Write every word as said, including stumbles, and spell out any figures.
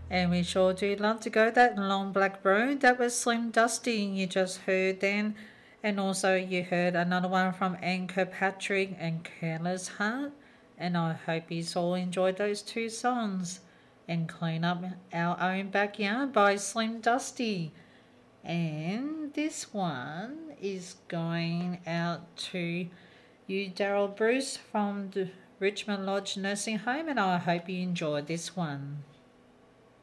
And we sure do love to go that long black road. That was Slim Dusty you just heard then. And also you heard another one from Anne Kirkpatrick and Careless Heart. And I hope you all enjoyed those two songs. And Clean Up Our Own Backyard by Slim Dusty. And this one is going out to you, Daryl Bruce, from the Richmond Lodge Nursing Home. And I hope you enjoyed this one.